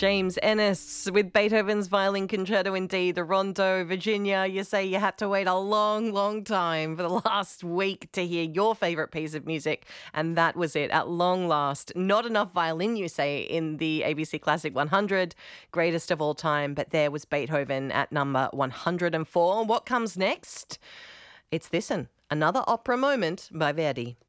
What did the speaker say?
James Ennis with Beethoven's Violin Concerto in D, the Rondo. Virginia, you say you had to wait a long, long time for the last week to hear your favourite piece of music, and that was it, at long last. Not enough violin, you say, in the ABC Classic 100, greatest of all time, but there was Beethoven at number 104. What comes next? It's this one, another opera moment by Verdi.